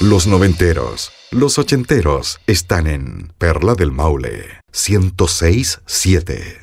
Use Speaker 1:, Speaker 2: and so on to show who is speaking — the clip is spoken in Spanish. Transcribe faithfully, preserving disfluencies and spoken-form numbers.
Speaker 1: Los noventeros, los ochenteros están en Perla del Maule ciento seis punto siete.